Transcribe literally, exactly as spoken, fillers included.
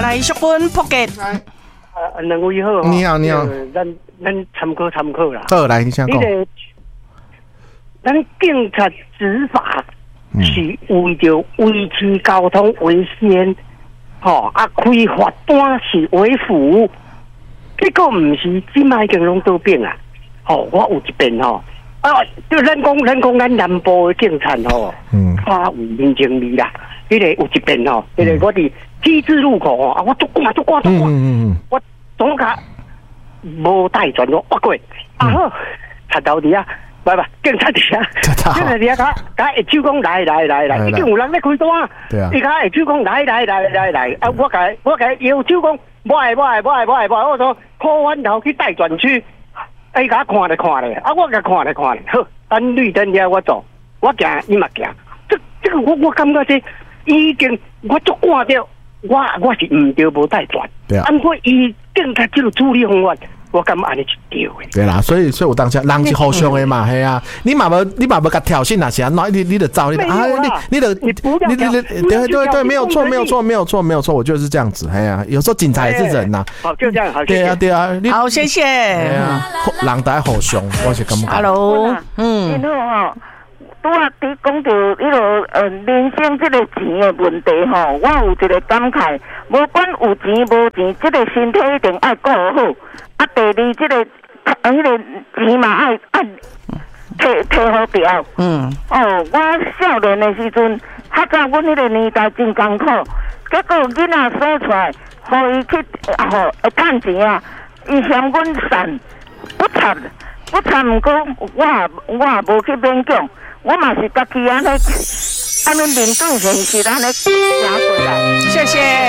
来，淑君扑吉。 啊，两位好。 你好，你好。 咱咱参考参考啦。 好，来，你先讲。 咱警察执法是为着维持交通为先，吼、啊，开罚单是为辅。结果唔是，即卖已经拢倒变啊！吼、我有一遍吼，啊，就咱讲咱讲咱南部的警察吼，嗯，他为民情味啦。迄、那个有一遍吼，迄、那个我伫T字路口吼，啊，我捉赶捉赶捉赶，我总卡无带转咯，我过，啊好，插头伫啊，不不，警察伫啊，警察伫啊，甲甲下手讲来来来来，已经有人咧开单， 对啊， 伊甲下手讲来来来来来，啊，我甲我甲摇手讲。我爱我爱我爱我爱我爱，我说靠弯头去带转区，哎，甲看咧看咧，啊，我甲看咧看咧，好，等绿灯了我走，我行伊嘛行，这这个我我感觉这已经我足看到，我我是唔对无带转， 对啊， 按过伊警察这个处理方法，我感觉安尼是对的。 对啦，所以所以我当下人是互相的嘛，系啊，你嘛无你嘛无甲挑衅那些，那你你得走，你啊你你的你你你对对对，没有错没有错没有错没有错，我就是这样子，哎呀，有时候警察也是人呐。 好，就这样，好， 对啊对啊， 好，谢谢。 对啊，人大互相，我是感觉。 Hello， 嗯。 然后吼，拄啊，你讲到迄个呃人生这个钱的问题吼，我有一个感慨，无管有钱无钱，这个身体一定爱顾好。啊，第二，这个呃，迄个钱嘛爱爱摕摕好调。嗯。哦，我少年的时阵，较早阮迄个年代真艰苦，结果囡仔生出来，互伊去啊，吼会趁钱啊，伊嫌阮散，不差不差，毋过我我也无去勉强，我嘛是家己安尼安尼面对现实安尼行过来。 谢谢。